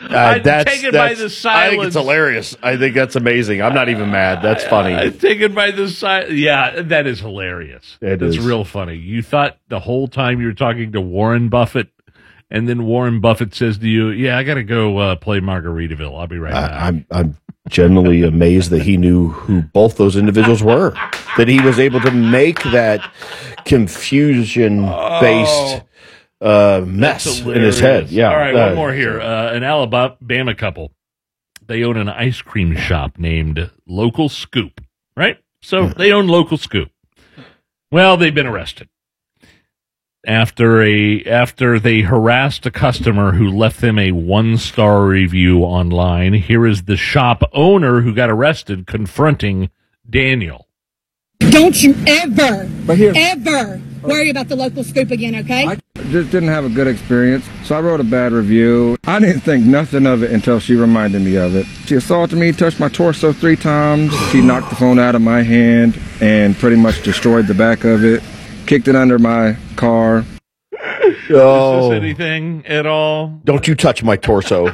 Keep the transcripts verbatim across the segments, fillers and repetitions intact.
I'm that's, taken that's, by the silence. I think it's hilarious. I think that's amazing. I'm not even mad. That's funny. I'm taken by the silence. Yeah, that is hilarious. It that's is. real funny. You thought the whole time you were talking to Warren Buffett, and then Warren Buffett says to you, yeah, I got to go uh, play Margaritaville. I'll be right back. I, I'm, I'm generally amazed that he knew who both those individuals were, that he was able to make that confusion-based Oh. Uh, mess in his head. Yeah. All right, uh, one more here. Uh, an Alabama couple. They own an ice cream shop named Local Scoop, right? So they own Local Scoop. Well, they've been arrested after a after they harassed a customer who left them a one-star review online. Here is the shop owner who got arrested confronting Daniel. Don't you ever, ever worry about the Local Scoop again, okay? I just didn't have a good experience, so I wrote a bad review. I didn't think nothing of it until she reminded me of it. She assaulted me, touched my torso three times. She knocked the phone out of my hand and pretty much destroyed the back of it, kicked it under my car. Oh. Is this anything at all? Don't you touch my torso.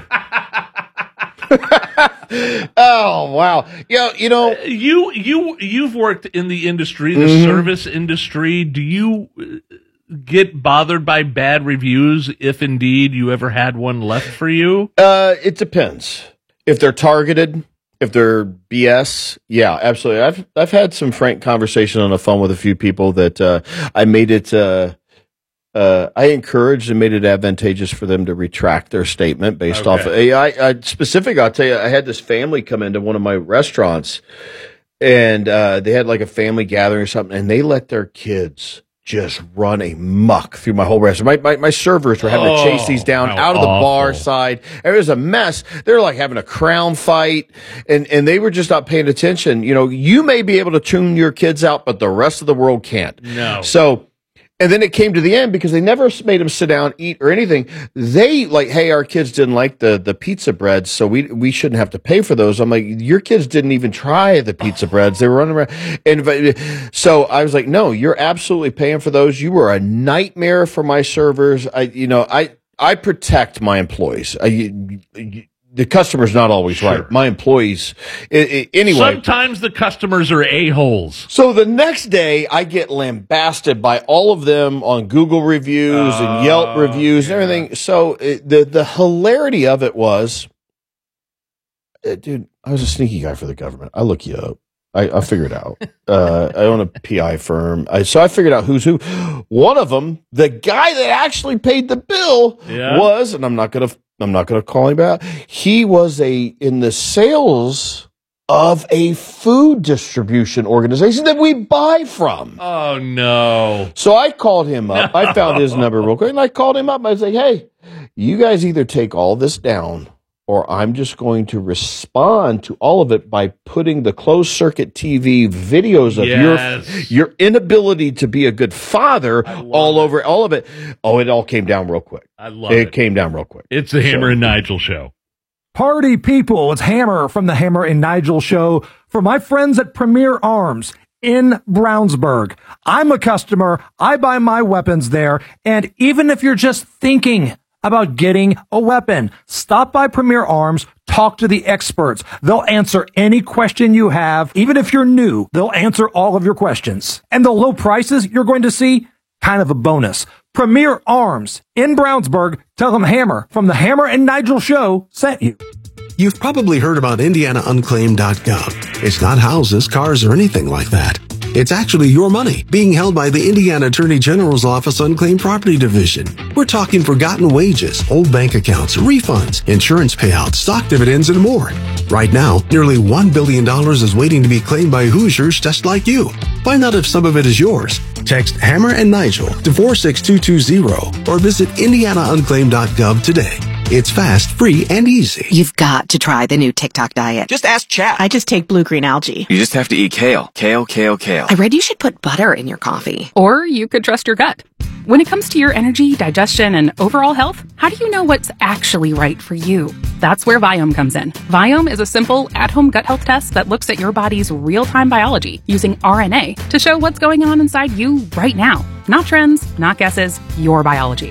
Oh, wow. Yeah, you know, you you you've worked in the industry, the mm-hmm. service industry. Do you get bothered by bad reviews if indeed you ever had one left for you? Uh, it depends. If they're targeted, if they're B S, yeah, absolutely. I've I've had some frank conversation on the phone with a few people that uh, I made it. Uh, uh, I encouraged and made it advantageous for them to retract their statement based Okay. off. Of, I, I specific. I'll tell you, I had this family come into one of my restaurants, and uh, they had like a family gathering or something, and they let their kids just run a muck through my whole restaurant. My, my, my servers were having Oh, to chase these down how out of the awful. bar side. It was a mess. They were like having a crown fight, and, and they were just not paying attention. You know, you may be able to tune your kids out, but the rest of the world can't. No. So, and then it came to the end because they never made them sit down, eat, or anything. They like, hey, our kids didn't like the, the pizza breads, so we we shouldn't have to pay for those. I'm like, your kids didn't even try the pizza breads. They were running around. And so I was like, no, you're absolutely paying for those. You were a nightmare for my servers. I, you know, I, I protect my employees. I, you, you, the customer's not always Sure. right. My employees, I, I, anyway. Sometimes the customers are a-holes. So the next day, I get lambasted by all of them on Google reviews Oh, and Yelp reviews yeah. and everything. So it, the the hilarity of it was, uh, dude, I was a sneaky guy for the government. I look you up. I, I figured out. Uh, I own a P I firm. I, so I figured out who's who. One of them, the guy that actually paid the bill, Yeah. was, and I'm not gonna I'm not gonna call him out. He was a in the sales of a food distribution organization that we buy from. Oh, no. So I called him up. I found his number real quick, and I called him up. I was like, hey, you guys either take all this down, or I'm just going to respond to all of it by putting the closed circuit T V videos of Yes. your your inability to be a good father love all it. over all of it. Oh, it all came down real quick. I love It it. came down real quick. It's the Hammer So- and Nigel Show. Party people, it's Hammer from the Hammer and Nigel Show for my friends at Premier Arms in Brownsburg. I'm a customer. I buy my weapons there. And even if you're just thinking about getting a weapon, stop by Premier Arms, talk to the experts. They'll answer any question you have. Even if you're new, they'll answer all of your questions. And the low prices you're going to see, kind of a bonus. Premier Arms in Brownsburg. Tell them Hammer from the Hammer and Nigel Show sent you. You've probably heard about Indiana Unclaimed dot gov. It's not houses, cars, or anything like that. It's actually your money being held by the Indiana Attorney General's Office Unclaimed Property Division. We're talking forgotten wages, old bank accounts, refunds, insurance payouts, stock dividends, and more. Right now, nearly one billion dollars is waiting to be claimed by Hoosiers just like you. Find out if some of it is yours. Text Hammer and Nigel to four six two two zero or visit Indiana Unclaimed dot gov today. It's fast, free, and easy. You've got to try the new TikTok diet. Just ask chat. I just take blue-green algae. You just have to eat kale. Kale, kale, kale. I read you should put butter in your coffee. Or you could trust your gut. When it comes to your energy, digestion, and overall health, how do you know what's actually right for you? That's where Viome comes in. Viome is a simple, at-home gut health test that looks at your body's real-time biology using R N A to show what's going on inside you right now. Not trends, not guesses, your biology.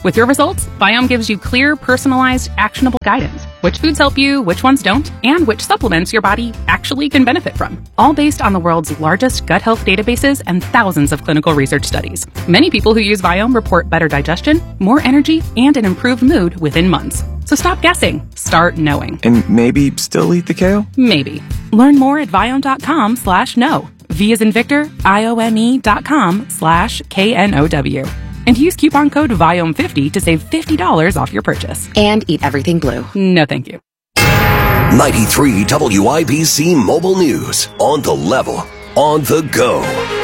With your results, Viome gives you clear, personalized, actionable guidance. Which foods help you, which ones don't, and which supplements your body actually can benefit from. All based on the world's largest gut health databases and thousands of clinical research studies. Many people who use Viome report better digestion, more energy, and an improved mood within months. So stop guessing. Start knowing. And maybe still eat the kale? Maybe. Learn more at Viome.com slash no. V as in Victor, I O M E dot com slash K N O W. And use coupon code Viome fifty to save fifty dollars off your purchase. And eat everything blue. No, thank you. ninety-three W I B C Mobile News. On the level. On the go.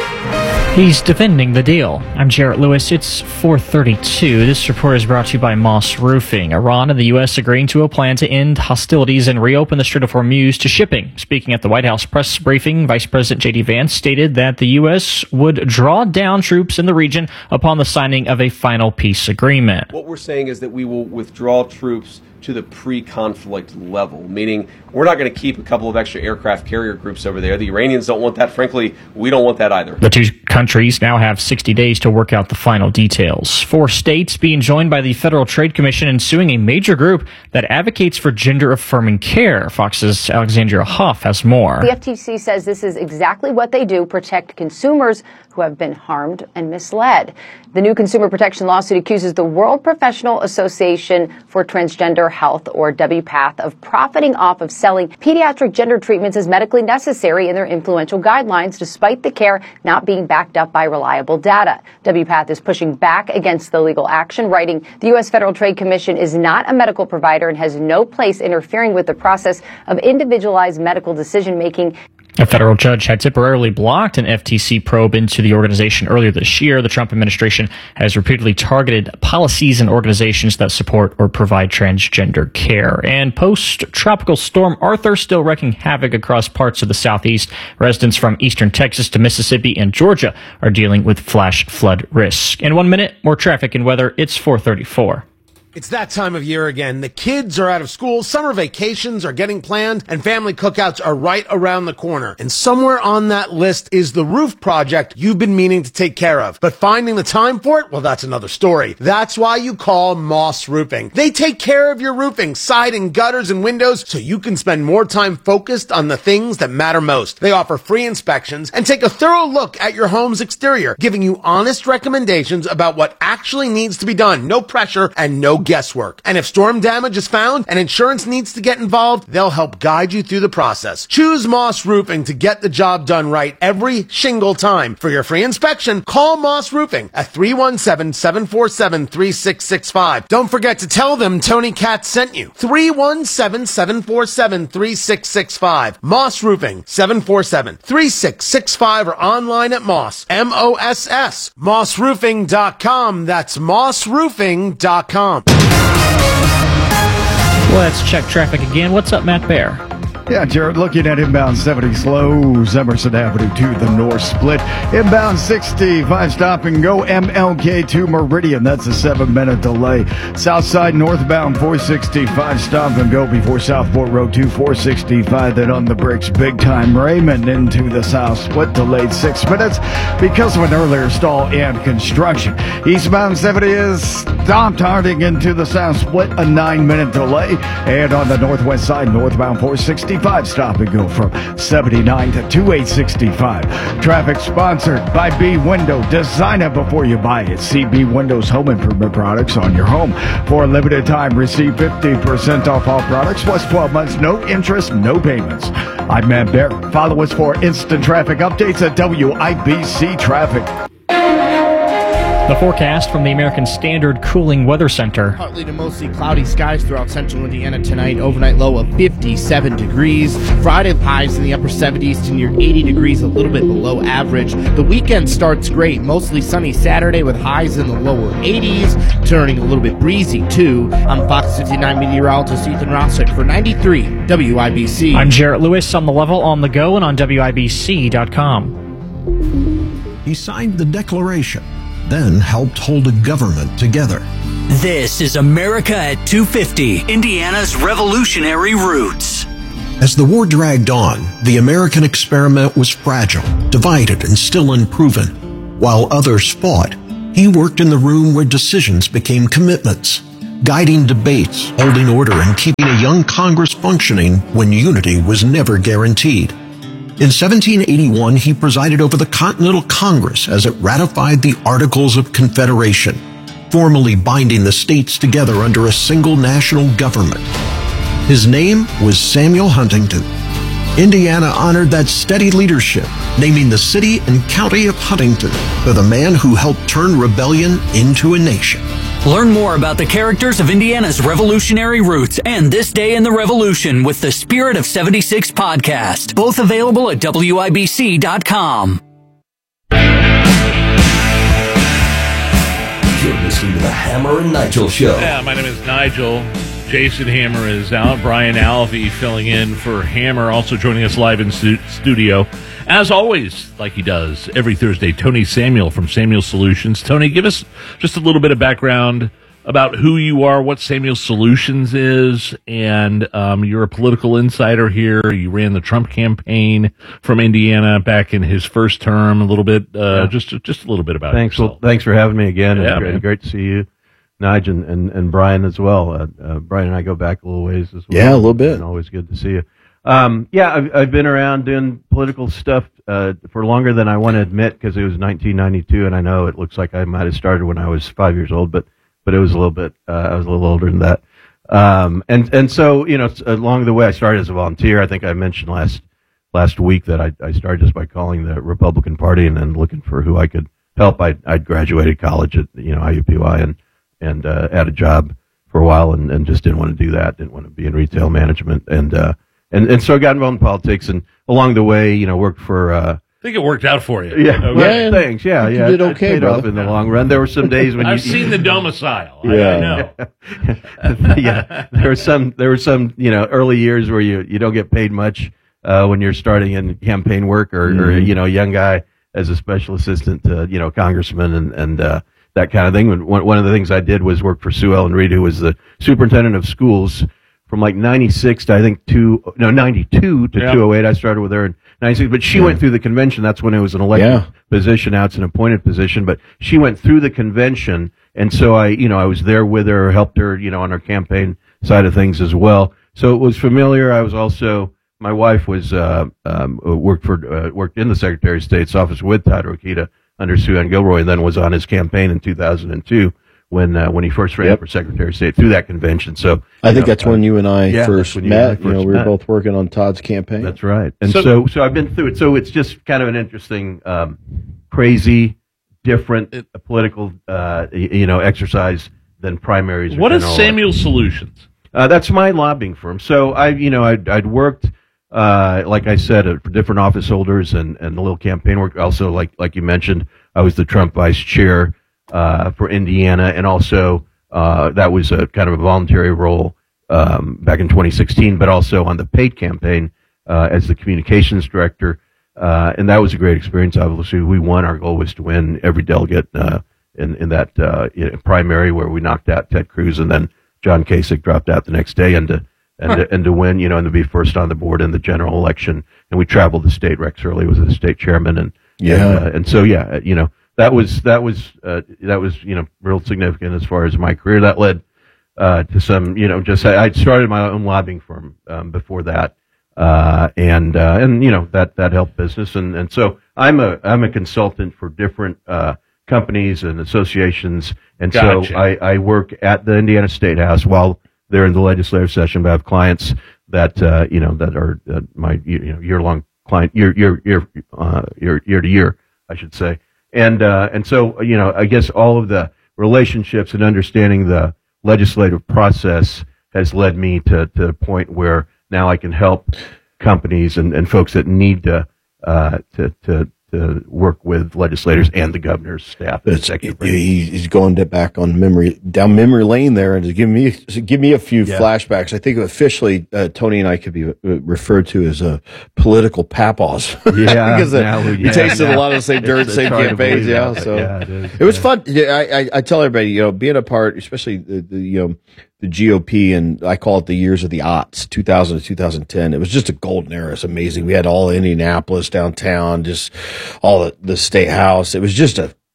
He's defending the deal. I'm Jarrett Lewis. It's four thirty-two. This report is brought to you by Moss Roofing. Iran and the U S agreeing to a plan to end hostilities and reopen the Strait of Hormuz to shipping. Speaking at the White House press briefing, Vice President J D Vance stated that the U S would draw down troops in the region upon the signing of a final peace agreement. What we're saying is that we will withdraw troops to the pre-conflict level, meaning we're not going to keep a couple of extra aircraft carrier groups over there. The Iranians don't want that. Frankly, we don't want that either. The two countries now have sixty days to work out the final details. Four states being joined by the Federal Trade Commission in suing a major group that advocates for gender-affirming care. Fox's Alexandria Huff has more. The F T C says this is exactly what they do, protect consumers who have been harmed and misled. The new consumer protection lawsuit accuses the World Professional Association for Transgender Health, or W PATH, of profiting off of selling pediatric gender treatments as medically necessary in their influential guidelines, despite the care not being backed up by reliable data. W PATH is pushing back against the legal action, writing, the U S Federal Trade Commission is not a medical provider and has no place interfering with the process of individualized medical decision-making. A federal judge had temporarily blocked an F T C probe into the organization earlier this year. The Trump administration has repeatedly targeted policies and organizations that support or provide transgender care. And post-tropical storm Arthur still wreaking havoc across parts of the southeast. Residents from eastern Texas to Mississippi and Georgia are dealing with flash flood risk. In one minute, more traffic and weather. It's four thirty-four. It's that time of year again. The kids are out of school, summer vacations are getting planned, and family cookouts are right around the corner. And somewhere on that list is the roof project you've been meaning to take care of. But finding the time for it, well, that's another story. That's why you call Moss Roofing. They take care of your roofing, siding, gutters, and windows, so you can spend more time focused on the things that matter most. They offer free inspections and take a thorough look at your home's exterior, giving you honest recommendations about what actually needs to be done. No pressure and no guesswork. And if storm damage is found and insurance needs to get involved, they'll help guide you through the process. Choose Moss Roofing to get the job done right every shingle time. For your free inspection, call Moss Roofing at three one seven, seven four seven, three six six five. Don't forget to tell them Tony Katz sent you. three one seven, seven four seven, three six six five. Moss Roofing, seven four seven, three six six five, or online at Moss, M O S S, moss roofing dot com. That's moss roofing dot com. Let's check traffic again. What's up, Matt Bear? Yeah, Jared, looking at inbound seventy slows, Emerson Avenue to the north split. Inbound sixty-five stop and go, M L K to Meridian. That's a seven-minute delay. Southside northbound four sixty-five stop and go before Southport Road to four sixty-five. Then on the brakes, big time. Raymond into the south split, delayed six minutes because of an earlier stall and construction. Eastbound seventy is stopped, Harding into the south split, a nine-minute delay. And on the northwest side, northbound four sixty-five stop and go from seventy-nine to twenty-eight sixty-five. Traffic sponsored by B Window. Design it before you buy it. See B Window's home improvement products on your home. For a limited time, receive fifty percent off all products plus twelve months, no interest, no payments. I'm Matt Bear. Follow us for instant traffic updates at W I B C Traffic. The forecast from the American Standard Cooling Weather Center. Partly to mostly cloudy skies throughout central Indiana tonight. Overnight low of fifty-seven degrees. Friday highs in the upper seventies to near eighty degrees, a little bit below average. The weekend starts great. Mostly sunny Saturday with highs in the lower eighties, turning a little bit breezy too. I'm Fox fifty-nine meteorologist Ethan Rossick for ninety-three W I B C. I'm Jarrett Lewis on the level, on the go, and on W I B C dot com. He signed the Declaration, then helped hold a government together. This is America at two fifty, Indiana's revolutionary roots. As the war dragged on, the American experiment was fragile, divided, and still unproven. While others fought, He worked in the room where decisions became commitments, guiding debates, holding order, and keeping a young Congress functioning when unity was never guaranteed. In seventeen eighty-one, he presided over the Continental Congress as it ratified the Articles of Confederation, formally binding the states together under a single national government. His name was Samuel Huntington. Indiana honored that steady leadership, naming the city and county of Huntington for the man who helped turn rebellion into a nation. Learn more about the characters of Indiana's revolutionary roots and This Day in the Revolution with the Spirit of seventy-six podcast. Both available at W I B C dot com. You're listening to the Hammer and Nigel Show. Yeah, my name is Nigel. Jason Hammer is out. Brian Alvey filling in for Hammer, also joining us live in stu- studio. As always, like he does every Thursday, Tony Samuel from Samuel Solutions. Tony, give us just a little bit of background about who you are, what Samuel Solutions is, and um, you're a political insider here. You ran the Trump campaign from Indiana back in his first term. A little bit, uh, Yeah. just just a little bit about Thanks. yourself. Well, thanks for having me again. Yeah, and great, man. great to see you, Nigel, and, and, and Brian as well. Uh, uh, Brian and I go back a little ways as well. Yeah, a little bit. And always good to see you. Um, yeah, I've, I've been around doing political stuff uh, for longer than I want to admit because it was nineteen ninety-two, and I know it looks like I might have started when I was five years old, but but it was a little bit. Uh, I was a little older than that. Um, and and so you know, along the way, I started as a volunteer. I think I mentioned last last week that I, I started just by calling the Republican Party and then looking for who I could help. I I graduated college at you know I U P Y and and uh, had a job for a while and, and just didn't want to do that. Didn't want to be in retail management and uh, and and so I got involved in politics and along the way, you know, worked for. Uh, I think it worked out for you. Yeah, Okay. well, thanks. Yeah, You yeah, did it- it okay, paid brother. off in the long run. There were some days when I've you, seen the domicile. I- Yeah. I know. yeah, there were some there were some you know early years where you you don't get paid much uh, when you're starting in campaign work or, or Mhm. you know a young guy as a special assistant to you know congressman and and uh, that kind of thing. When- One one of the things I did was work for Sue Ellen Reed, who was the superintendent of schools from like ninety-six to I think two no ninety-two to Yeah. two oh eight. I started with her in ninety-six, but she Yeah. went through the convention. That's when it was an elected Yeah. position. Now it's an appointed position, but she went through the convention, and so I, you know, I was there with her, helped her, you know, on her campaign side of things as well. So it was familiar. I was also, my wife was uh, um, worked for uh, worked in the Secretary of State's office with Todd Rokita under Sue Ann Gilroy, and then was on his campaign in two thousand two when uh, when he first ran Yep. for Secretary of State through that convention. So I you think know, that's when uh, you and I yeah, that's first when you and I met. You know, first we were met. both working on Todd's campaign. That's right. And So- so, so, I've been through it. So it's just kind of an interesting, um, crazy, different uh, political, uh, y- you know, exercise than primaries. or What is general Samuel elections. Solutions? Uh, that's my lobbying firm. So I, you know, I'd, I'd worked, uh, like I said, uh, for different office holders and, and a little campaign work. Also, like, like you mentioned, I was the Trump vice chair, uh, for Indiana. And also, uh, that was a kind of a voluntary role, um, back in twenty sixteen, but also on the paid campaign, uh, as the communications director. Uh, and that was a great experience. Obviously, we won. Our goal was to win every delegate, uh, in, in that, uh, you know, primary where we knocked out Ted Cruz and then John Kasich dropped out the next day and to, and, Huh. to, and to win, you know, and to be first on the board in the general election. And we traveled the state. Rex Early was the state chairman. And, Yeah. and, uh, and so, yeah, you know, that was, that was, uh, that was, you know, real significant as far as my career. That led, uh, to some, you know, just, I, I'd started my own lobbying firm, um, before that. Uh, and, uh, and, you know, that, that helped business. And, and so I'm a, I'm a consultant for different, uh, companies and associations. And Gotcha. so I, I work at the Indiana State House while they're in the legislative session, but I have clients that, uh, you know, that are uh, my, you know, year long client, year, year, year, uh, year, year to year, I should say. And, uh, and so, you know, I guess all of the relationships and understanding the legislative process has led me to, to a point where now I can help companies and, and folks that need to, uh, to, to, to work with legislators and the governor's staff. and It's, executive he, he's going to back on memory down memory lane there, and to give me give me a few Yeah. flashbacks. I think officially uh, Tony and I could be uh, referred to as uh, political papaws. Yeah, because uh, now we- we yeah, tasted now- a lot of the same dirt, it's- same it's hard to campaigns. believe Yeah, now, so yeah, it is, it was yeah. fun. Yeah, I, I, I tell everybody, you know, being a part, especially the, the you know the G O P, and I call it the years of the aughts, two thousand to two thousand ten. It was just a golden era. It's amazing. We had all Indianapolis downtown, just all the, the state house. It was just a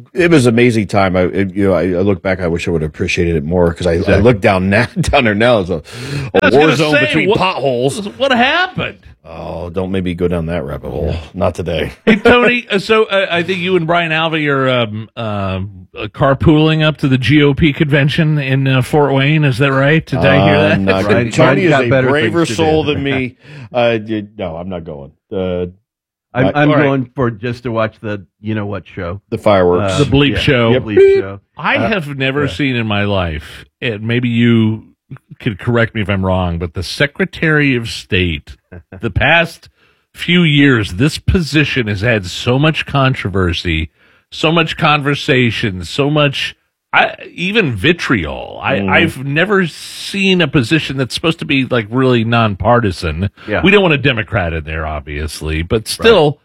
it was an amazing time. I, it, you know, I, I look back. I wish I would have appreciated it more because I, Exactly. I look down now, down there now. It's a, I a was war gonna zone say, between what- potholes. What happened? Oh, don't maybe go down that rabbit hole. Not today. Hey, Tony, uh, so uh, I think you and Brian Alvey are um, uh, carpooling up to the G O P convention in uh, Fort Wayne. Is that right? Did I hear that? I'm not Brian- going. Tony Brian's got is a better braver things to soul do. than me. Uh, you- no, I'm not going. Uh, I'm, my- I'm all right. going for just to watch the you know what show, the fireworks. The Bleep yeah, Show. the Bleep Show. I Uh, have never yeah. seen in my life, and maybe you could correct me if I'm wrong, but the Secretary of State, the past few years, this position has had so much controversy, so much conversation, so much, I, even vitriol. I, Mm. I've never seen a position that's supposed to be like really nonpartisan. Yeah. We don't want a Democrat in there, obviously, but still.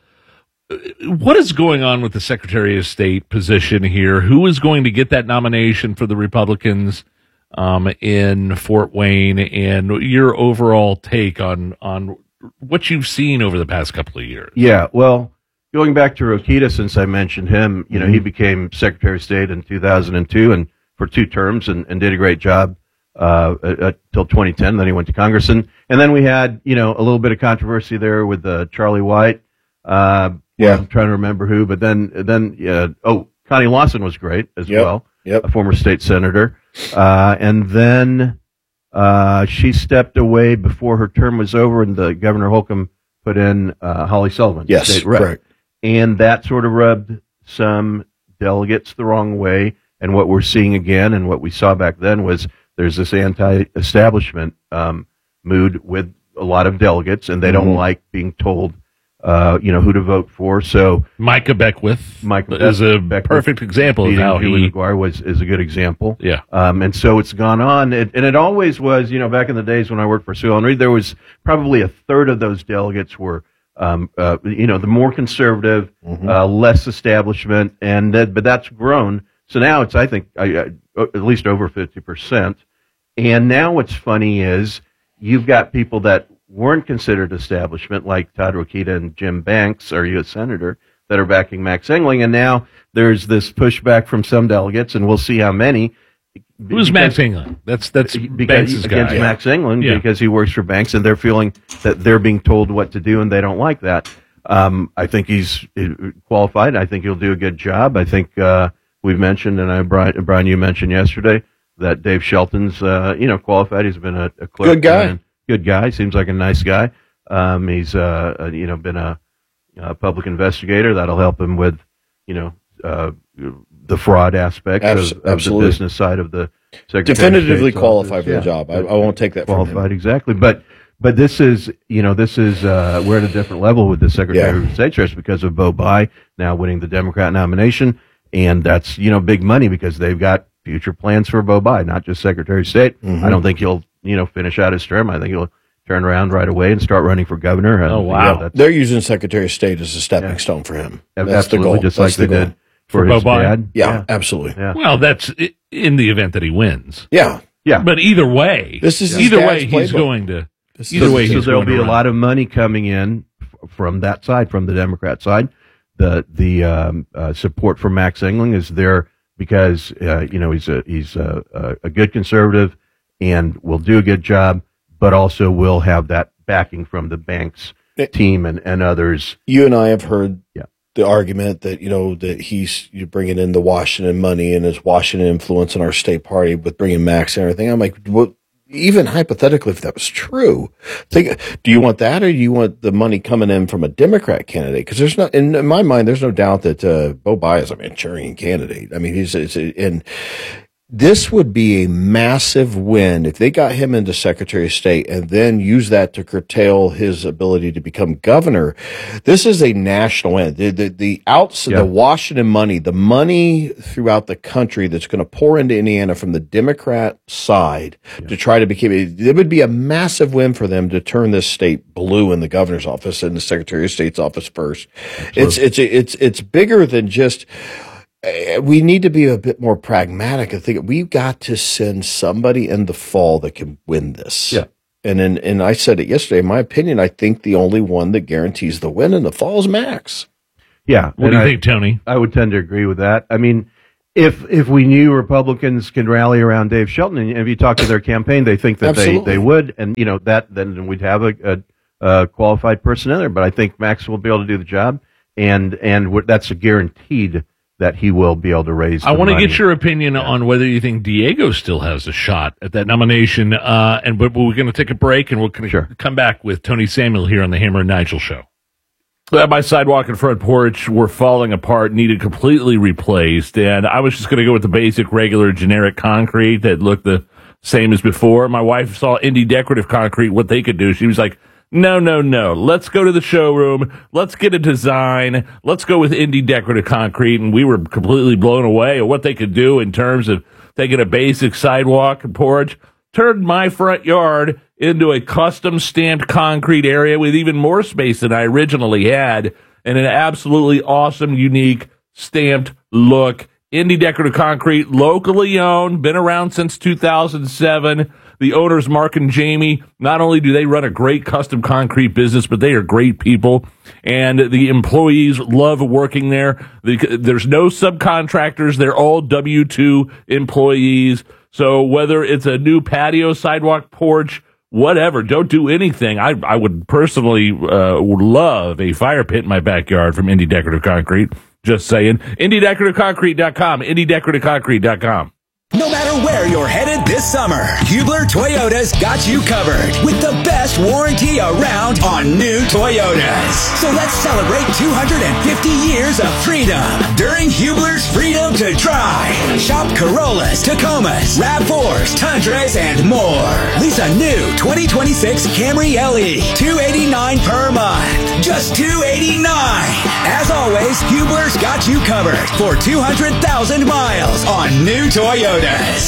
What is going on with the Secretary of State position here? Who is going to get that nomination for the Republicans um, in Fort Wayne? And your overall take on on what you've seen over the past couple of years? Yeah, well, going back to Rokita, since I mentioned him, you know, Mm-hmm. he became Secretary of State in two thousand two and for two terms and, and did a great job uh, until twenty ten. Then he went to Congress. And, and then we had, you know, a little bit of controversy there with uh, Charlie White. Uh, Yeah. I'm trying to remember who, but then, then, yeah, oh, Connie Lawson was great as Yep, well. yep. A former state senator. Uh, and then, uh, she stepped away before her term was over and the Governor Holcomb put in, uh, Holly Sullivan. Yes, state rep. correct. And that sort of rubbed some delegates the wrong way. And what we're seeing again and what we saw back then was there's this anti-establishment, um, mood with a lot of delegates and they don't Mhm. like being told, uh, you know, who to vote for. So Micah Beckwith Micah is a Beckwith perfect example of beating how Julie he. McGuire was is a good example. Yeah. Um, and so it's gone on, it, and it always was. You know, back in the days when I worked for Sue Ellen Reed, there was probably a third of those delegates were, um, uh, you know, the more conservative, Mhm. uh, less establishment, and that, but that's grown. So now it's, I think, I, I, at least over fifty percent. And now what's funny is you've got people that weren't considered establishment, like Todd Rokita and Jim Banks, our U S Senator, that are backing Max Engling. And now there's this pushback from some delegates, and we'll see how many. Who's Max England? That's that's Because Banks' against guy. Max England Yeah. because he works for Banks, and they're feeling that they're being told what to do, and they don't like that. Um, I think he's uh, qualified. I think he'll do a good job. I think uh, we've mentioned, and I Brian, Brian, you mentioned yesterday that Dave Shelton's uh, you know qualified. He's been a, a clerk Good guy. and good guy. Seems like a nice guy. Um, he's uh, uh, you know been a, a public investigator. That'll help him with you know uh, the fraud aspect Abs- of, of the absolutely. business side of the Secretary of Definitively State's qualified office. for the Yeah. job. I, I won't take that from him. Qualified, exactly. But but this is you know this is uh, we're at a different level with the Secretary Yeah. of State race because of Bo Bai now winning the Democrat nomination, and that's you know big money because they've got future plans for Bo Bai, not just Secretary of State. Mhm. I don't think he'll you know finish out his term. I think he'll turn around right away and start running for governor. And, Oh, you wow. know, that's, They're using Secretary of State as a stepping stone for him. That's absolutely, the goal. just That's like the they goal. did for, For his Bo Bai? dad. Yeah, absolutely. Yeah. Well, that's i- in the event that he wins. Yeah. Yeah. But either way, This is his either dad's way he's playbook. going to. This Either is- way, so he's there'll going be to a run. lot of money coming in f- from that side, from the Democrat side. The the um, uh, support for Max Engling is there because uh, you know he's a he's a, a, a good conservative and will do a good job, but also will have that backing from the Banks team and, and others. You and I have heard Yeah. the argument that, you know, that he's you're bringing in the Washington money and his Washington influence in our state party with bringing Max and everything. I'm like, well, even hypothetically, if that was true, think, do you want that or do you want the money coming in from a Democrat candidate? Because there's no, in, in my mind, there's no doubt that uh, Bo Bai is a Manchurian candidate. I mean, he's, it's, and this would be a massive win if they got him into Secretary of State and then use that to curtail his ability to become governor. This is a national win. The the, the outs, Yeah. the Washington money, the money throughout the country that's going to pour into Indiana from the Democrat side to try to become. It would be a massive win for them to turn this state blue in the governor's office and the Secretary of State's office first. It's it's it's it's bigger than just. Uh, we need to be a bit more pragmatic and think we've got to send somebody in the fall that can win this. Yeah. And then, and I said it yesterday, in my opinion, I think the only one that guarantees the win in the fall is Max. Yeah. What and do you I, think, Tony? I would tend to agree with that. I mean, if if we knew Republicans can rally around Dave Shelton, and if you talk to their campaign, they think that they, they would, and you know that then we'd have a, a, a qualified person in there. But I think Max will be able to do the job, and and w- that's a guaranteed that he will be able to raise. I want to money. get your opinion yeah. on whether you think Diego still has a shot at that nomination. Uh, and but we're going to take a break, and we'll sure. come back with Tony Samuel here on the Hammer and Nigel Show. My sidewalk and front porch were falling apart, needed completely replaced, and I was just going to go with the basic, regular, generic concrete that looked the same as before. My wife saw Indie Decorative Concrete, what they could do. She was like, no, no, no. Let's go to the showroom. Let's get a design. Let's go with Indie Decorative Concrete, and we were completely blown away at what they could do in terms of taking a basic sidewalk and porch, turned my front yard into a custom stamped concrete area with even more space than I originally had, and an absolutely awesome, unique stamped look. Indie Decorative Concrete, locally owned, been around since two thousand seven. The owners, Mark and Jamie, not only do they run a great custom concrete business, but they are great people, and the employees love working there. The, there's no subcontractors. They're all W two employees. So whether it's a new patio, sidewalk, porch, whatever, don't do anything. I I would personally uh, would love a fire pit in my backyard from Indie Decorative Concrete. Just saying. Indie Decorative Concrete dot com. Indie Decorative Concrete dot com. No matter where you're headed this summer, Hubler Toyota's got you covered with the best warranty around on new Toyotas. So let's celebrate two hundred fifty years of freedom during Hubler's Freedom to Drive. Shop Corollas, Tacomas, RAV fours, Tundras, and more. Lease a new twenty twenty-six Camry L E, two hundred eighty-nine dollars per month. Just two hundred eighty-nine dollars. As always, Hubler's got you covered for two hundred thousand miles on new Toyotas.